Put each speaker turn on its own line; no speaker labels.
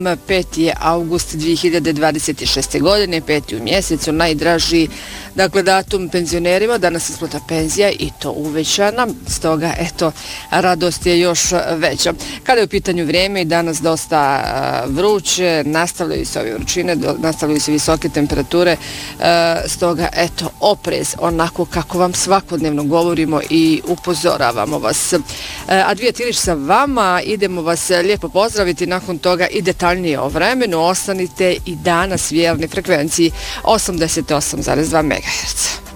5. je august 2026. godine, 5. u mjesecu, najdraži datum penzionerima, danas isplata penzija i to uvećana, stoga radost je još veća. Kada je u pitanju vrijeme i danas dosta vruće, nastavljaju se ove vrućine, nastavljaju se visoke temperature, stoga oprez onako kako vam svakodnevno govorimo i upozoravamo vas. A Dvije Tilić sa vama, idemo vas lijepo pozdraviti, nakon toga i detaljnije o vremenu, ostanite i danas vjerni frekvenciji 88,2 MHz.